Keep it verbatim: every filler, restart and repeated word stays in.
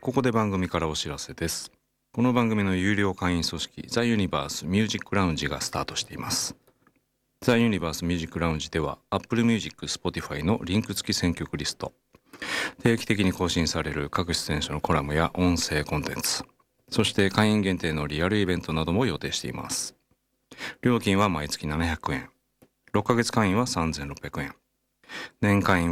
ここで番組からお知らせです。この番組の有料会員組織ザ・ユニバース・ミュージック・ラウンジがスタートしています。ザ・ユニバース・ミュージック・ラウンジでは Apple Music、Spotify のリンク付き選曲リスト、定期的に更新される各出演者のコラムや音声コンテンツ、そして会員限定のリアルイベントなども予定しています。料金は毎月ななひゃくえん、ろっかげつ会員はさんぜんろっぴゃくえん、年会員